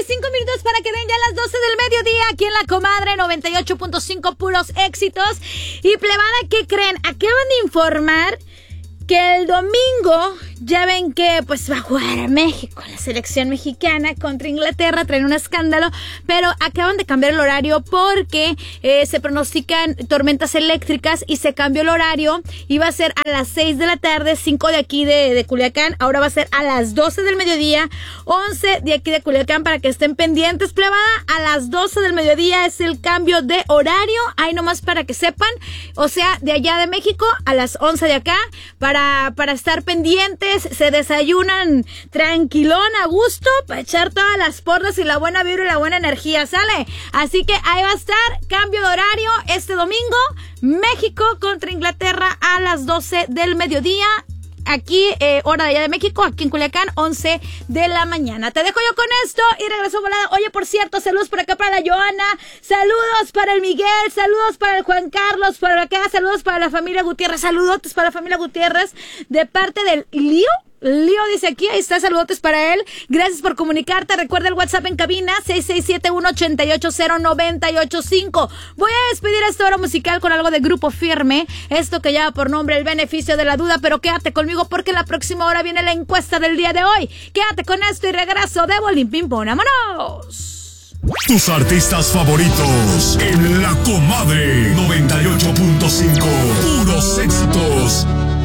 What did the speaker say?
5 minutos para que den ya las 12 del mediodía aquí en La Comadre 98.5, puros éxitos. Y plebada, ¿qué creen? Acaban de informar que el domingo, ya ven que pues va a jugar México, la selección mexicana contra Inglaterra, traen un escándalo, pero acaban de cambiar el horario porque se pronostican tormentas eléctricas y se cambió el horario. Iba a ser a las 6 de la tarde, 5 de aquí de Culiacán, ahora va a ser a las 12 del mediodía, 11 de aquí de Culiacán, para que estén pendientes, plebada. A las 12 del mediodía es el cambio de horario, ahí nomás para que sepan, o sea, de allá de México a las 11 de acá, para estar pendientes. Se desayunan tranquilón, a gusto, para echar todas las porras y la buena vibra y la buena energía, ¿sale? Así que ahí va a estar, cambio de horario este domingo, México contra Inglaterra a las 12 del mediodía. Aquí, hora de allá de México, aquí en Culiacán, 11 de la mañana. Te dejo yo con esto y regreso volada. Oye, por cierto, saludos por acá para la Joana, saludos para el Miguel, saludos para el Juan Carlos, por acá, saludos para la familia Gutiérrez, saludotes para la familia Gutiérrez, de parte del Lío dice aquí, ahí está, saludotes para él. Gracias por comunicarte. Recuerda el WhatsApp en cabina, 6671-880-985. Voy a despedir esta hora musical con algo de Grupo Firme, esto que lleva por nombre El Beneficio de la Duda, pero quédate conmigo porque en la próxima hora viene la encuesta del día de hoy. Quédate con esto y regreso de Bolín Ping Pong. ¡Vámonos! Tus artistas favoritos en La Comadre 98.5, puros éxitos.